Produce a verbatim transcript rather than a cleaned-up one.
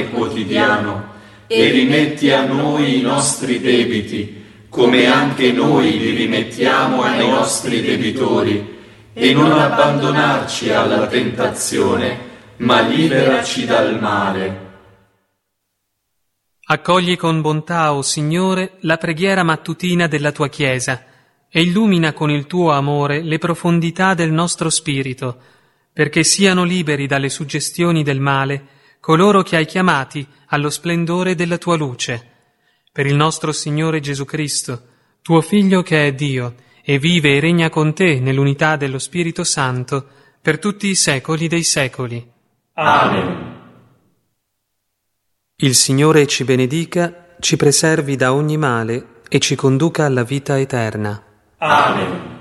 pane quotidiano, e rimetti a noi i nostri debiti, come anche noi li rimettiamo ai nostri debitori, e non abbandonarci alla tentazione, ma liberaci dal male. Accogli con bontà, o Signore, la preghiera mattutina della tua Chiesa e illumina con il tuo amore le profondità del nostro spirito, perché siano liberi dalle suggestioni del male coloro che hai chiamati allo splendore della tua luce. Per il nostro Signore Gesù Cristo, tuo Figlio che è Dio, e vive e regna con te nell'unità dello Spirito Santo, per tutti i secoli dei secoli. Amen. Il Signore ci benedica, ci preservi da ogni male e ci conduca alla vita eterna. Amen.